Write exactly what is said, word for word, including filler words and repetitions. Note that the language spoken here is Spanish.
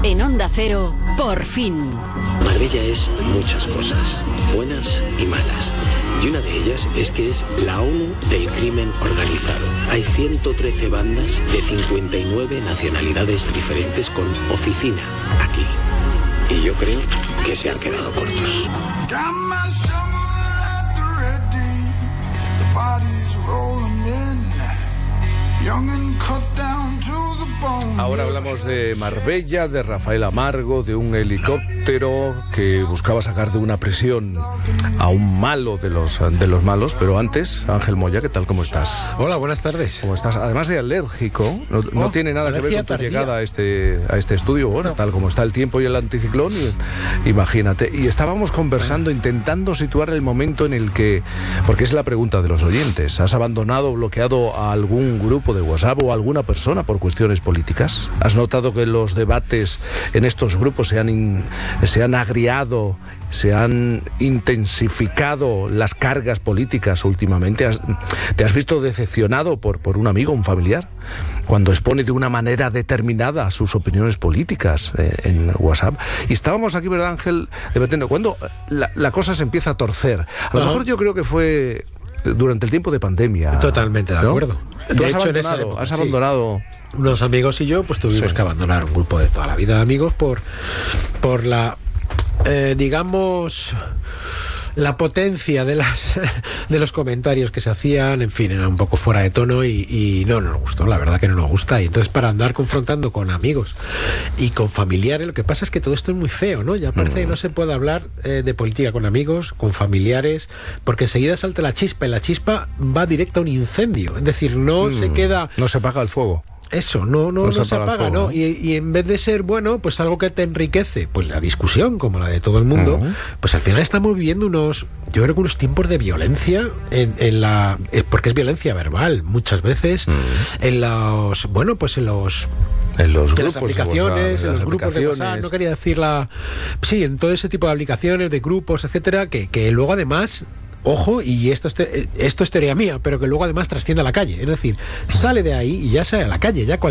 En Onda Cero, por fin. Marbella es muchas cosas, buenas y malas. Y una de ellas es que es la ONU del crimen organizado. Hay ciento trece bandas de cincuenta y nueve nacionalidades diferentes con oficina aquí. Y yo creo que se han quedado cortos. Ahora hablamos de Marbella, de Rafael Amargo, de un helicóptero que buscaba sacar de una prisión a un malo de los, de los malos. Pero antes, Ángel Moya, ¿qué tal? ¿Cómo estás? Hola, buenas tardes. ¿Cómo estás? Además de alérgico, no, no oh, tiene nada que ver con tu tardía. llegada a este, a este estudio. Bueno, tal como está el tiempo y el anticiclón, imagínate. Y estábamos conversando, intentando situar el momento en el que, porque es la pregunta de los oyentes, ¿has abandonado o bloqueado a algún grupo de WhatsApp o a alguna persona por cuestiones políticas? ¿Has notado que los debates en estos grupos se han, in, se han agriado, se han intensificado las cargas políticas últimamente? ¿Has, ¿Te has visto decepcionado por, por un amigo, un familiar, cuando expone de una manera determinada sus opiniones políticas eh, en WhatsApp? Y estábamos aquí, ¿verdad, Ángel? Debatiendo cuando la, la cosa se empieza a torcer. A lo uh-huh. mejor yo creo que fue durante el tiempo de pandemia. Totalmente de ¿no? acuerdo. ¿Tú de has hecho, abandonado? en esa época, ¿Has sí. abandonado? Unos amigos y yo pues tuvimos sí. que abandonar un grupo de toda la vida de amigos por, por la, eh, digamos, la potencia de las de los comentarios que se hacían. En fin, era un poco fuera de tono y, y no nos gustó, la verdad que no nos gusta. Y entonces, para andar confrontando con amigos y con familiares, lo que pasa es que todo esto es muy feo, ¿no? Ya parece mm. que no se puede hablar eh, de política con amigos, con familiares, porque enseguida salta la chispa y la chispa va directa a un incendio. Es decir, no mm. se queda... No se apaga el fuego. Eso, no, no, no, no se, se apaga, fuego, ¿no? ¿no? Y, y en vez de ser, bueno, pues algo que te enriquece, pues la discusión, como la de todo el mundo, uh-huh. pues al final estamos viviendo unos, yo creo que unos tiempos de violencia en, en la... porque es violencia verbal, muchas veces, uh-huh. en los, bueno, pues en los... En los de grupos las aplicaciones, de WhatsApp, en los grupos de WhatsApp, no quería decir la... Sí, en todo ese tipo de aplicaciones, de grupos, etcétera, que, que luego además... Ojo, y esto es, te, esto es teoría mía, pero que luego además trasciende a la calle. Es decir, sale de ahí y ya sale a la calle. Ya